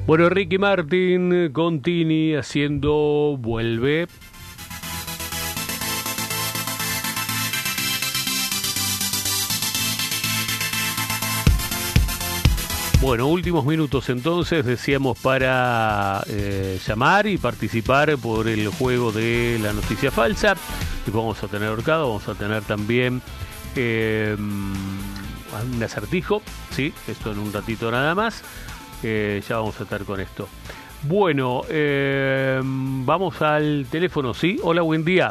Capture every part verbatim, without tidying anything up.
Bueno, Ricky Martin con Tini haciendo Vuelve. Bueno, últimos minutos entonces, decíamos, para eh, llamar y participar por el juego de la noticia falsa. Y vamos a tener horcado, vamos a tener también eh, un acertijo, ¿sí? Esto en un ratito nada más. Eh, ya vamos a estar con esto. Bueno, eh, vamos al teléfono, ¿sí? Hola, buen día.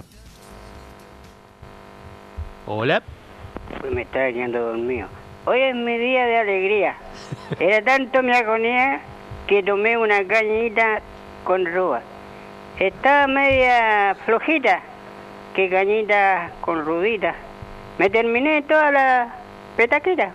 Hola. Pues me está quedando dormido. Hoy es mi día de alegría. Era tanto mi agonía que tomé una cañita con ruda. Estaba media flojita que cañita con rudita. Me terminé toda la petaquita.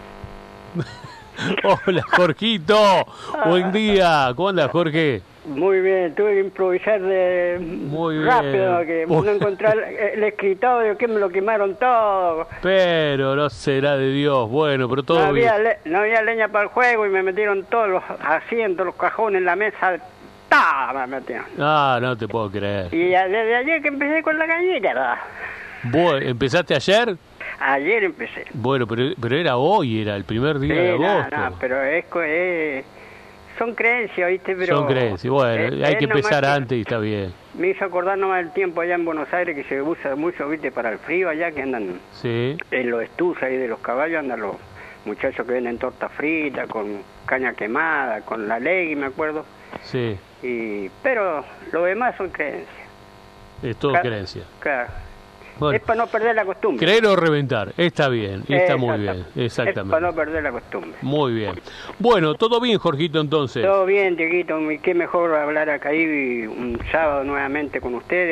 Hola, Jorgito. Buen día. ¿Cómo andas, Jorge? Muy bien, tuve que improvisar de Muy rápido, bien. que Muy... no encontrar el escritorio, que me lo quemaron todo. Pero no será de Dios. Bueno, pero todo no había bien. Le, no había leña para el juego y me metieron todos los asientos, los cajones en la mesa. ¡Ta! Me metieron. Ah, no te puedo creer. Y ya, desde ayer que empecé con la cañita, ¿verdad? ¿Vos empezaste ayer? Ayer empecé. Bueno, pero pero era hoy, era el primer día Sí, de no, agosto. no, pero es, es, son creencias, ¿viste? Pero Son creencias. Bueno, es, hay es que empezar que antes y está bien. Me hizo acordar nomás el tiempo allá en Buenos Aires que se usa mucho, ¿viste? Para el frío allá, que andan Sí. en los estuzas ahí de los caballos, andan los muchachos que venden torta frita, con caña quemada, con la legui, me acuerdo. Sí. Y, pero lo demás son creencias. Es todo Claro, creencia. Claro. Bueno, Es para no perder la costumbre. creer o reventar, está bien, está muy bien, Es exactamente. para no perder la costumbre. Muy bien. Bueno, todo bien, Jorgito, entonces. Todo bien, Dieguito, y qué mejor hablar acá ahí un sábado nuevamente con ustedes.